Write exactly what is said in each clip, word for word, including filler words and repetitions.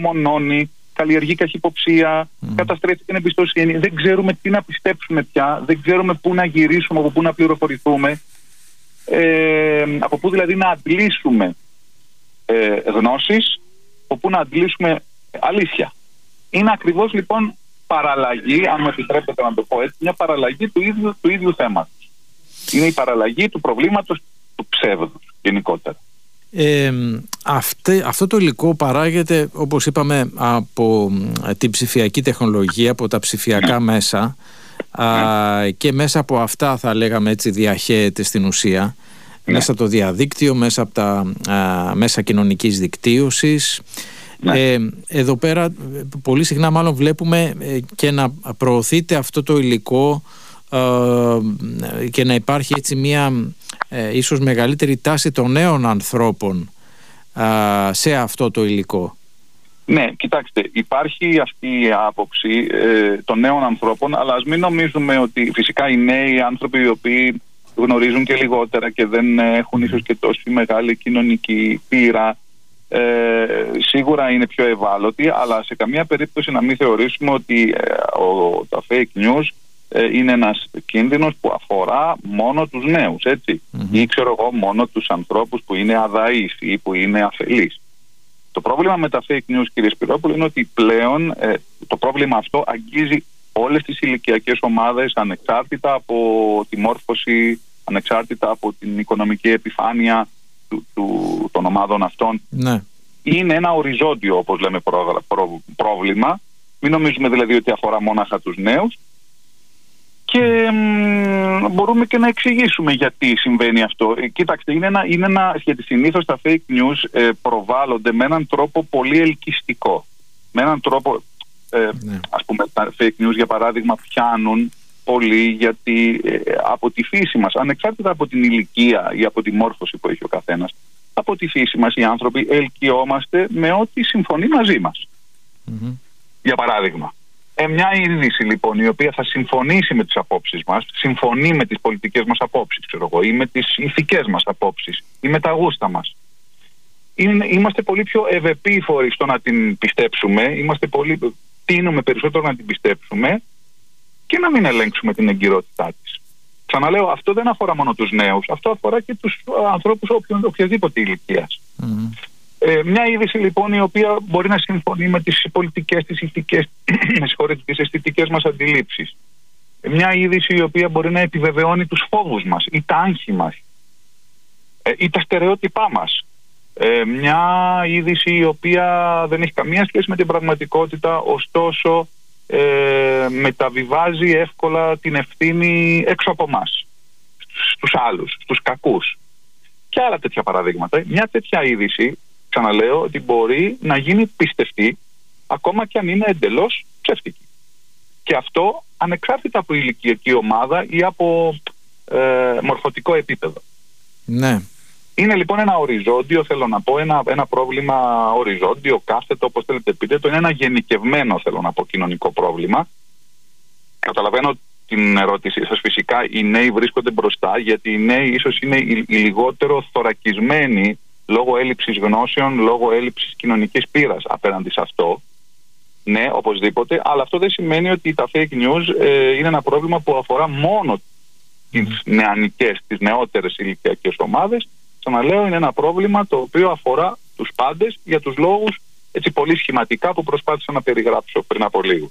απομονώνει, καλλιεργεί καχυποψία, mm. καταστρέφει την εμπιστοσύνη. Δεν ξέρουμε τι να πιστέψουμε πια, δεν ξέρουμε πού να γυρίσουμε, από πού να πληροφορηθούμε, ε, από πού δηλαδή να αντλήσουμε ε, γνώσεις, από πού να αντλήσουμε αλήθεια. Είναι ακριβώς λοιπόν παραλλαγή, αν μου επιτρέπετε να το πω έτσι, μια παραλλαγή του ίδιου, του ίδιου θέματος. Είναι η παραλλαγή του προβλήματος του ψεύδους γενικότερα. Ε, αυτή, αυτό το υλικό παράγεται, όπως είπαμε, από την ψηφιακή τεχνολογία, από τα ψηφιακά ναι. μέσα ναι. Α, και μέσα από αυτά, θα λέγαμε έτσι, διαχέεται στην ουσία ναι. μέσα από το διαδίκτυο, μέσα από τα α, μέσα κοινωνικής δικτύωσης. Ναι. Ε, εδώ πέρα πολύ συχνά μάλλον βλέπουμε ε, και να προωθείται αυτό το υλικό ε, και να υπάρχει έτσι μια ε, ίσως μεγαλύτερη τάση των νέων ανθρώπων ε, σε αυτό το υλικό. Ναι, κοιτάξτε, υπάρχει αυτή η άποψη ε, των νέων ανθρώπων, αλλά ας μην νομίζουμε ότι φυσικά οι νέοι άνθρωποι οι οποίοι γνωρίζουν και λιγότερα και δεν έχουν ίσως και τόση μεγάλη κοινωνική πείρα, Ε, σίγουρα είναι πιο ευάλωτοι, αλλά σε καμία περίπτωση να μην θεωρήσουμε ότι ε, ο, τα fake news ε, είναι ένας κίνδυνος που αφορά μόνο τους νέους, έτσι, mm-hmm. ή ξέρω εγώ μόνο τους ανθρώπους που είναι αδαείς ή που είναι αφελείς. Το πρόβλημα με τα fake news, κύριε Σπυρόπουλο, είναι ότι πλέον ε, το πρόβλημα αυτό αγγίζει όλες τις ηλικιακές ομάδες, ανεξάρτητα από τη μόρφωση, ανεξάρτητα από την οικονομική επιφάνεια Του, του, των ομάδων αυτών. Ναι. Είναι ένα οριζόντιο, όπως λέμε, προ, προ, πρόβλημα. Μην νομίζουμε δηλαδή ότι αφορά μόναχα τους νέους και μ, μπορούμε και να εξηγήσουμε γιατί συμβαίνει αυτό. Ε, κοίταξτε, είναι ένα, είναι ένα, γιατί συνήθως τα fake news ε, προβάλλονται με έναν τρόπο πολύ ελκυστικό. Με έναν τρόπο, ε, ναι. ας πούμε, τα fake news για παράδειγμα πιάνουν πολύ, γιατί ε, από τη φύση μας, ανεξάρτητα από την ηλικία ή από τη μόρφωση που έχει ο καθένας, από τη φύση μας οι άνθρωποι ελκυόμαστε με ό,τι συμφωνεί μαζί μας. Mm-hmm. Για παράδειγμα, ε, μια είδηση λοιπόν η οποία θα συμφωνήσει με τις απόψεις μας, συμφωνεί με τις πολιτικές μας απόψεις, ξέρω εγώ, ή με τις ηθικές μας απόψεις ή με τα γούστα μας, είναι, είμαστε πολύ πιο ευεπίφοροι στο να την πιστέψουμε, είμαστε πολύ, τείνουμε περισσότερο να την πιστέψουμε και να μην ελέγξουμε την εγκυρότητά της. Ξαναλέω, αυτό δεν αφορά μόνο τους νέους, αυτό αφορά και τους ανθρώπους οποιασδήποτε ηλικίας. Mm-hmm. Ε, μια είδηση λοιπόν η οποία μπορεί να συμφωνεί με τις πολιτικές, τις ηθικές, τις αισθητικές μας αντιλήψεις. Ε, μια είδηση η οποία μπορεί να επιβεβαιώνει τους φόβους μας ή τα άγχη μας ε, ή τα στερεότυπά μας. Ε, μια είδηση η οποία δεν έχει καμία σχέση με την πραγματικότητα, ωστόσο Ε, μεταβιβάζει εύκολα την ευθύνη έξω από εμάς, στους άλλους, στους κακούς και άλλα τέτοια παραδείγματα. Μια τέτοια είδηση, ξαναλέω, ότι μπορεί να γίνει πιστευτή ακόμα και αν είναι εντελώς ψεύτικη, και αυτό ανεξάρτητα από ηλικιακή ομάδα ή από ε, μορφωτικό επίπεδο. Ναι. Είναι λοιπόν ένα οριζόντιο, θέλω να πω, ένα, ένα πρόβλημα οριζόντιο, κάθετο, όπως θέλετε πείτε το, είναι ένα γενικευμένο, θέλω να πω, κοινωνικό πρόβλημα. Καταλαβαίνω την ερώτησή σας, φυσικά οι νέοι βρίσκονται μπροστά, γιατί οι νέοι ίσως είναι οι, οι λιγότερο θωρακισμένοι λόγω έλλειψης γνώσεων, λόγω έλλειψης κοινωνικής πείρας απέναντι σε αυτό. Ναι, οπωσδήποτε, αλλά αυτό δεν σημαίνει ότι τα fake news ε, είναι ένα πρόβλημα που αφορά μόνο τις νεανικές, τις νεότερες ηλικιακές ομάδες. Ξαναλέω, είναι ένα πρόβλημα το οποίο αφορά τους πάντες για τους λόγους έτσι πολύ σχηματικά που προσπάθησα να περιγράψω πριν από λίγο.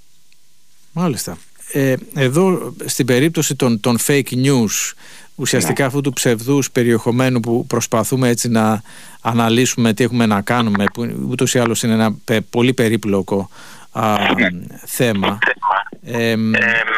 Μάλιστα. Ε, εδώ στην περίπτωση των, των fake news, ουσιαστικά ναι. αυτού του ψευδούς περιεχομένου που προσπαθούμε έτσι να αναλύσουμε τι έχουμε να κάνουμε, που ούτως ή άλλως είναι ένα πολύ περίπλοκο α, ναι. θέμα. Ε, ε,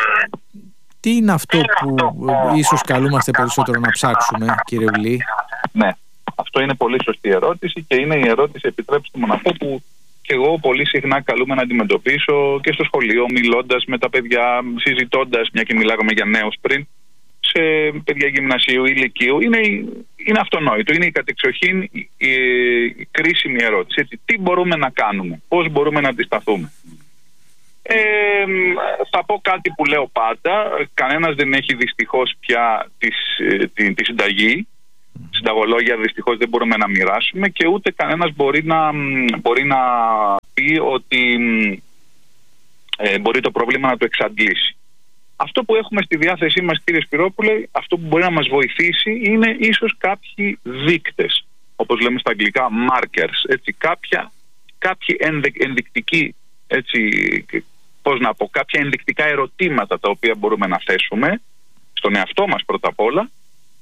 τι είναι αυτό που ίσως καλούμαστε περισσότερο να ψάξουμε, κύριε Ουλή? Ναι, αυτό είναι πολύ σωστή ερώτηση και είναι η ερώτηση, επιτρέψτε μου να πω, που και εγώ πολύ συχνά καλούμε να αντιμετωπίσω και στο σχολείο, μιλώντας με τα παιδιά, συζητώντας, μια και μιλάγαμε για νέους πριν, σε παιδιά γυμνασίου ή λυκείου. Είναι, είναι αυτονόητο, είναι η κατεξοχήν η, η, η κρίσιμη ερώτηση. Έτσι, τι μπορούμε να κάνουμε, πώς μπορούμε να αντισταθούμε? Ε, θα πω κάτι που λέω πάντα. Κανένας δεν έχει δυστυχώς πια της, τη, τη συνταγή. Συνταγολόγια δυστυχώς δεν μπορούμε να μοιράσουμε και ούτε κανένας μπορεί να, μπορεί να πει ότι ε, μπορεί το πρόβλημα να το εξαντλήσει. Αυτό που έχουμε στη διάθεσή μας, κύριε Σπυρόπουλε, αυτό που μπορεί να μας βοηθήσει είναι ίσως κάποιοι δείκτες, όπως λέμε στα αγγλικά markers, έτσι, κάποια, κάποιοι ενδεικτικοί, έτσι, πώς να πω, κάποια ενδεικτικά ερωτήματα τα οποία μπορούμε να θέσουμε στον εαυτό μας πρώτα απ' όλα,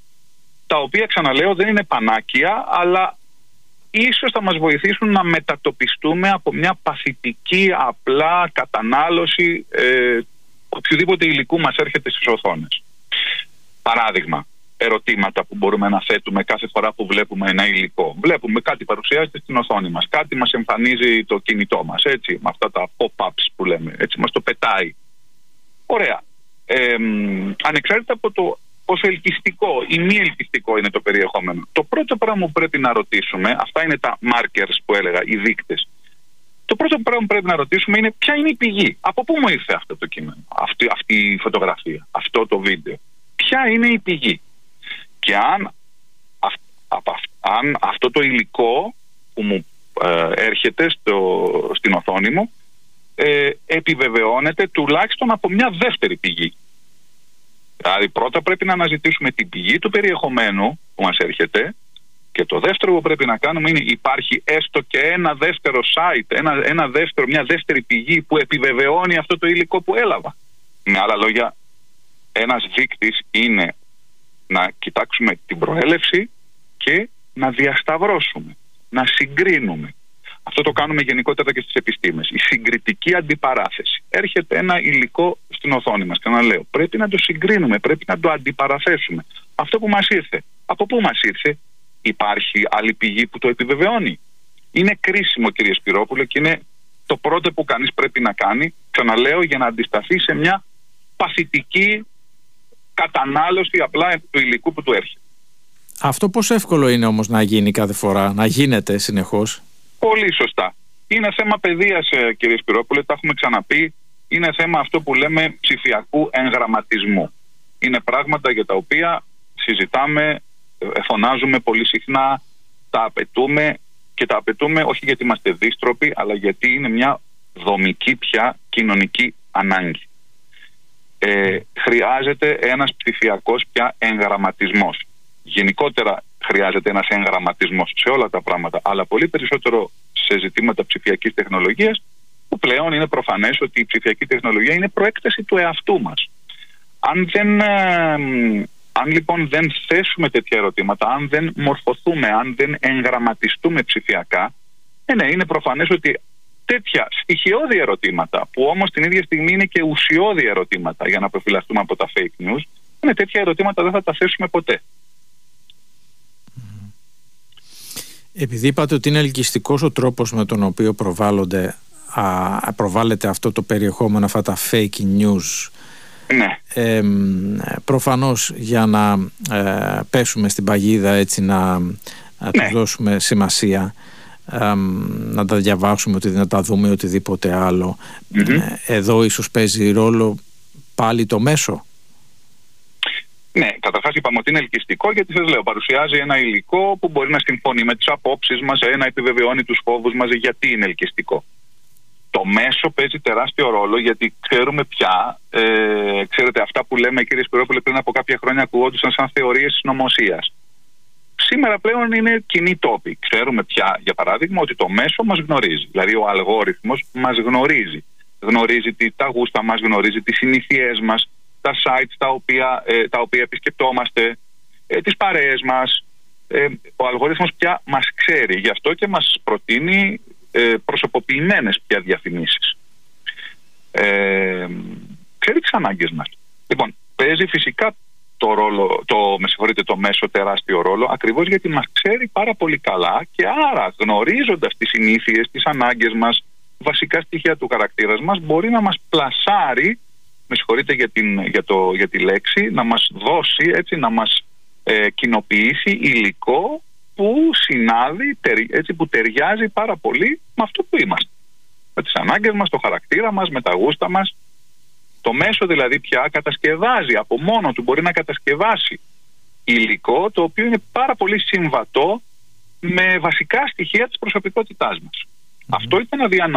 τα οποία, ξαναλέω, δεν είναι πανάκια, αλλά ίσως θα μας βοηθήσουν να μετατοπιστούμε από μια παθητική απλά κατανάλωση ε, οποιοδήποτε υλικού μας έρχεται στις οθόνες. Παράδειγμα, ερωτήματα που μπορούμε να θέτουμε κάθε φορά που βλέπουμε ένα υλικό. Βλέπουμε κάτι παρουσιάζεται στην οθόνη μας, κάτι μας εμφανίζει το κινητό μας, έτσι, με αυτά τα pop-ups που λέμε, έτσι, μας το πετάει. Ωραία. Ε, ανεξάρτητα από το πόσο ελκυστικό ή μη ελκυστικό είναι το περιεχόμενο, το πρώτο πράγμα που πρέπει να ρωτήσουμε, αυτά είναι τα markers που έλεγα, οι δείκτες. Το πρώτο πράγμα που πρέπει να ρωτήσουμε είναι ποια είναι η πηγή. Από πού μου ήρθε αυτό το κείμενο, αυτή, αυτή η φωτογραφία, αυτό το βίντεο. Ποια είναι η πηγή. Και αν, α, α, αν αυτό το υλικό που μου ε, έρχεται στο, στην οθόνη μου ε, επιβεβαιώνεται τουλάχιστον από μια δεύτερη πηγή. Δηλαδή πρώτα πρέπει να αναζητήσουμε την πηγή του περιεχομένου που μας έρχεται, και το δεύτερο που πρέπει να κάνουμε είναι υπάρχει έστω και ένα δεύτερο site, ένα, ένα δεύτερο, μια δεύτερη πηγή που επιβεβαιώνει αυτό το υλικό που έλαβα. Με άλλα λόγια, ένας δείκτης είναι να κοιτάξουμε την προέλευση και να διασταυρώσουμε, να συγκρίνουμε. Αυτό το κάνουμε γενικότερα και στις επιστήμες. Η συγκριτική αντιπαράθεση. Έρχεται ένα υλικό στην οθόνη μας και να λέω πρέπει να το συγκρίνουμε, πρέπει να το αντιπαραθέσουμε. Αυτό που μας ήρθε, από πού μας ήρθε, υπάρχει άλλη πηγή που το επιβεβαιώνει. Είναι κρίσιμο, κύριε Σπυρόπουλε, και είναι το πρώτο που κανείς πρέπει να κάνει, ξαναλέω, για να αντισταθεί σε μια παθητική κατανάλωση απλά του υλικού που του έρχεται. Αυτό πόσο εύκολο είναι όμως να γίνει κάθε φορά, να γίνεται συνεχώς? Πολύ σωστά. Είναι θέμα παιδείας, κύριε Σπυρόπουλε, τα έχουμε ξαναπεί. Είναι θέμα αυτό που λέμε ψηφιακού εγγραμματισμού. Είναι πράγματα για τα οποία συζητάμε, φωνάζουμε πολύ συχνά, τα απαιτούμε, και τα απαιτούμε όχι γιατί είμαστε δύστροποι, αλλά γιατί είναι μια δομική πια κοινωνική ανάγκη. Ε, χρειάζεται ένας ψηφιακός πια εγγραμματισμός. Γενικότερα χρειάζεται ένας εγγραμματισμός σε όλα τα πράγματα, αλλά πολύ περισσότερο σε ζητήματα ψηφιακής τεχνολογίας, που πλέον είναι προφανές ότι η ψηφιακή τεχνολογία είναι προέκταση του εαυτού μας. Αν δεν, ε, αν λοιπόν δεν θέσουμε τέτοια ερωτήματα, αν δεν μορφωθούμε, αν δεν εγγραμματιστούμε ψηφιακά, ε, ναι, είναι προφανές ότι τέτοια στοιχειώδη ερωτήματα, που όμως την ίδια στιγμή είναι και ουσιώδη ερωτήματα για να προφυλαχτούμε από τα fake news, είναι τέτοια ερωτήματα δεν θα τα θέσουμε ποτέ. Επειδή είπατε ότι είναι ελκυστικός ο τρόπος με τον οποίο προβάλλονται, α, προβάλλεται αυτό το περιεχόμενο, αυτά τα fake news, ναι. ε, προφανώς για να ε, πέσουμε στην παγίδα, έτσι, να, να ναι. τους δώσουμε σημασία, ε, να τα διαβάσουμε, ότι, να τα δούμε, οτιδήποτε άλλο. Mm-hmm. Ε, εδώ ίσως παίζει ρόλο πάλι το μέσο. Ναι, καταρχάς είπαμε ότι είναι ελκυστικό, γιατί σας λέω, παρουσιάζει ένα υλικό που μπορεί να συμφωνεί με τις απόψεις μας, να επιβεβαιώνει τους φόβους μας. Γιατί είναι ελκυστικό? Το μέσο παίζει τεράστιο ρόλο, γιατί ξέρουμε πια, ε, ξέρετε, αυτά που λέμε, κύριε Σπυρόπουλε, πριν από κάποια χρόνια ακουγόντουσαν σαν θεωρίες συνωμοσίας. Σήμερα πλέον είναι κοινή τόπη. Ξέρουμε πια, για παράδειγμα, ότι το μέσο μας γνωρίζει. Δηλαδή ο αλγόριθμος μας γνωρίζει. Γνωρίζει τα γούστα μας, γνωρίζει τις συνήθειές μας, τα sites τα οποία, ε, τα οποία επισκεπτόμαστε, ε, τις παρέες μας. Ε, ο αλγόριθμος πια μας ξέρει, γι' αυτό και μας προτείνει ε, προσωποποιημένες πια διαφημίσεις. Ε, ξέρει τις ανάγκες μας. Λοιπόν, παίζει φυσικά το, ρόλο, το, με συγχωρείτε, το μέσο τεράστιο ρόλο, ακριβώς γιατί μας ξέρει πάρα πολύ καλά, και άρα γνωρίζοντας τις συνήθειες, τις ανάγκες μας, βασικά στοιχεία του χαρακτήρα μας, μπορεί να μας πλασάρει, με συγχωρείτε για, την, για, το, για τη λέξη, να μας δώσει, έτσι, να μας ε, κοινοποιήσει υλικό που συνάδει, έτσι, που ταιριάζει πάρα πολύ με αυτό που είμαστε. Με τις ανάγκες μας, το χαρακτήρα μας, με τα γούστα μας. Το μέσο δηλαδή πια κατασκευάζει, από μόνο του μπορεί να κατασκευάσει υλικό το οποίο είναι πάρα πολύ συμβατό με βασικά στοιχεία της προσωπικότητάς μας. Mm-hmm. Αυτό ήταν αδιανόητο.